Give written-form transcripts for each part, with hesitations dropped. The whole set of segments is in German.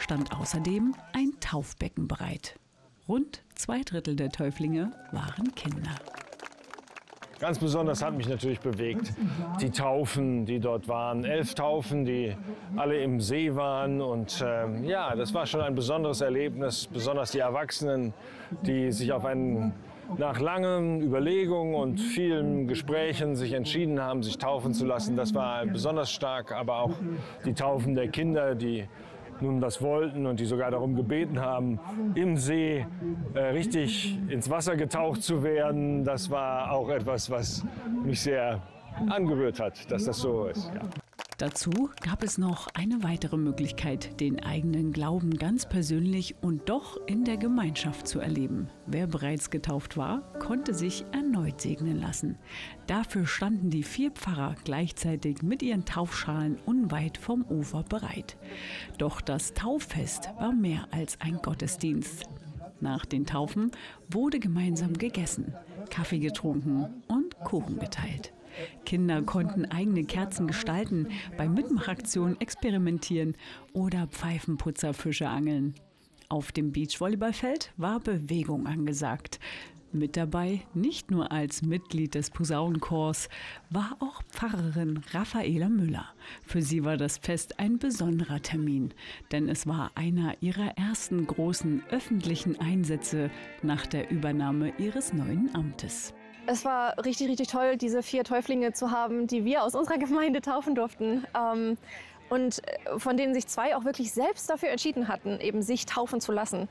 stand außerdem ein Taufbecken bereit. Rund 2/3 der Täuflinge waren Kinder. Ganz besonders hat mich natürlich bewegt die Taufen, die dort waren. 11 Taufen, die alle im See waren. Und ja, das war schon ein besonderes Erlebnis. Besonders die Erwachsenen, die sich nach langen Überlegungen und vielen Gesprächen sich entschieden haben, sich taufen zu lassen. Das war besonders stark. Aber auch die Taufen der Kinder, die nun das wollten und die sogar darum gebeten haben, im See richtig ins Wasser getaucht zu werden. Das war auch etwas, was mich sehr angerührt hat, dass das so ist. Ja. Dazu gab es noch eine weitere Möglichkeit, den eigenen Glauben ganz persönlich und doch in der Gemeinschaft zu erleben. Wer bereits getauft war, konnte sich erneut segnen lassen. Dafür standen die 4 Pfarrer gleichzeitig mit ihren Taufschalen unweit vom Ufer bereit. Doch das Tauffest war mehr als ein Gottesdienst. Nach den Taufen wurde gemeinsam gegessen, Kaffee getrunken und Kuchen geteilt. Kinder konnten eigene Kerzen gestalten, bei Mitmachaktionen experimentieren oder Pfeifenputzerfische angeln. Auf dem Beachvolleyballfeld war Bewegung angesagt. Mit dabei, nicht nur als Mitglied des Posaunenchors, war auch Pfarrerin Raffaela Müller. Für sie war das Fest ein besonderer Termin, denn es war einer ihrer ersten großen öffentlichen Einsätze nach der Übernahme ihres neuen Amtes. Es war richtig, richtig toll, diese 4 Täuflinge zu haben, die wir aus unserer Gemeinde taufen durften. Und von denen sich 2 auch wirklich selbst dafür entschieden hatten, eben sich taufen zu lassen.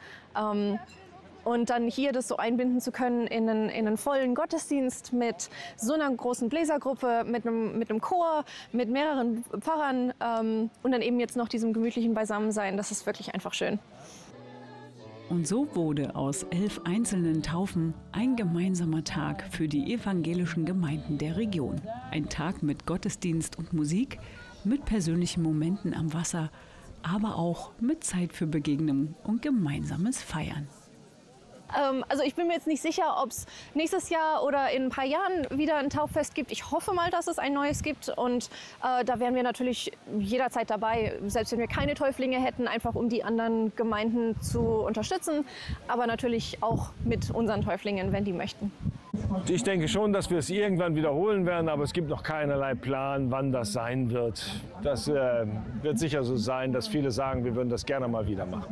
Und dann hier das so einbinden zu können in einen vollen Gottesdienst mit so einer großen Bläsergruppe, mit einem Chor, mit mehreren Pfarrern und dann eben jetzt noch diesem gemütlichen Beisammensein. Das ist wirklich einfach schön. Und so wurde aus 11 einzelnen Taufen ein gemeinsamer Tag für die evangelischen Gemeinden der Region. Ein Tag mit Gottesdienst und Musik, mit persönlichen Momenten am Wasser, aber auch mit Zeit für Begegnung und gemeinsames Feiern. Also ich bin mir jetzt nicht sicher, ob es nächstes Jahr oder in ein paar Jahren wieder ein Tauffest gibt. Ich hoffe mal, dass es ein neues gibt und da wären wir natürlich jederzeit dabei, selbst wenn wir keine Täuflinge hätten, einfach um die anderen Gemeinden zu unterstützen, aber natürlich auch mit unseren Täuflingen, wenn die möchten. Ich denke schon, dass wir es irgendwann wiederholen werden, aber es gibt noch keinerlei Plan, wann das sein wird. Das wird sicher so sein, dass viele sagen, wir würden das gerne mal wieder machen.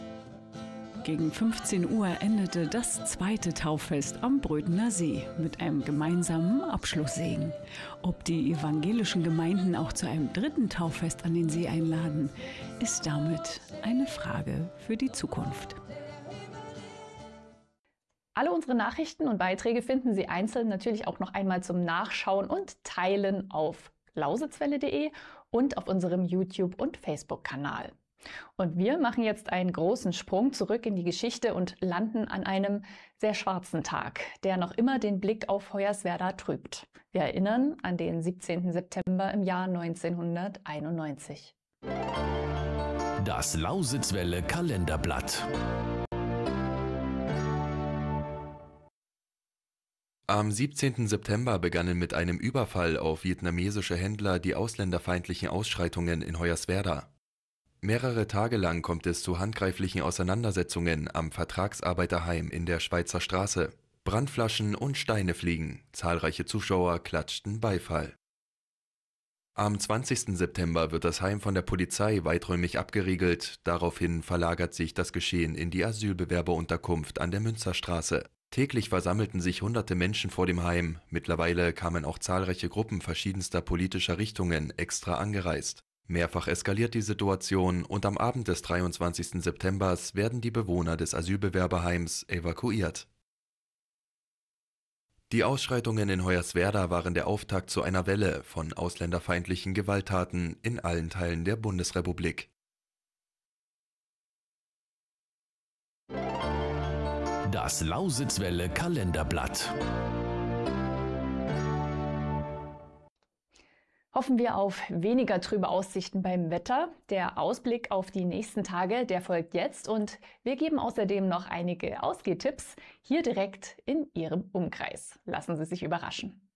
Gegen 15 Uhr endete das 2. Tauffest am Bröthener See mit einem gemeinsamen Abschlusssegen. Ob die evangelischen Gemeinden auch zu einem 3. Tauffest an den See einladen, ist damit eine Frage für die Zukunft. Alle unsere Nachrichten und Beiträge finden Sie einzeln natürlich auch noch einmal zum Nachschauen und Teilen auf lausitzwelle.de und auf unserem YouTube- und Facebook-Kanal. Und wir machen jetzt einen großen Sprung zurück in die Geschichte und landen an einem sehr schwarzen Tag, der noch immer den Blick auf Hoyerswerda trübt. Wir erinnern an den 17. September im Jahr 1991. Das Lausitzwelle Kalenderblatt. Am 17. September begannen mit einem Überfall auf vietnamesische Händler die ausländerfeindlichen Ausschreitungen in Hoyerswerda. Mehrere Tage lang kommt es zu handgreiflichen Auseinandersetzungen am Vertragsarbeiterheim in der Schweizer Straße. Brandflaschen und Steine fliegen, zahlreiche Zuschauer klatschten Beifall. Am 20. September wird das Heim von der Polizei weiträumig abgeriegelt, daraufhin verlagert sich das Geschehen in die Asylbewerberunterkunft an der Münzerstraße. Täglich versammelten sich hunderte Menschen vor dem Heim, mittlerweile kamen auch zahlreiche Gruppen verschiedenster politischer Richtungen extra angereist. Mehrfach eskaliert die Situation und am Abend des 23. September werden die Bewohner des Asylbewerberheims evakuiert. Die Ausschreitungen in Hoyerswerda waren der Auftakt zu einer Welle von ausländerfeindlichen Gewalttaten in allen Teilen der Bundesrepublik. Das Lausitzwelle Kalenderblatt. Hoffen wir auf weniger trübe Aussichten beim Wetter. Der Ausblick auf die nächsten Tage, der folgt jetzt und wir geben außerdem noch einige Ausgehtipps hier direkt in Ihrem Umkreis. Lassen Sie sich überraschen.